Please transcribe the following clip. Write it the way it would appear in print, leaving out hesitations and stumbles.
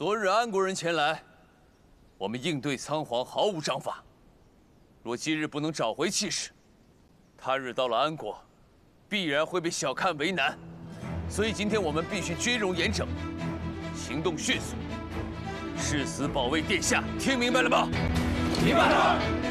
昨日安国人前来，我们应对仓皇，毫无章法。若今日不能找回气势，他日到了安国，必然会被小看为难。所以今天我们必须军容严整，行动迅速，誓死保卫殿下。听明白了吗？ 明白了。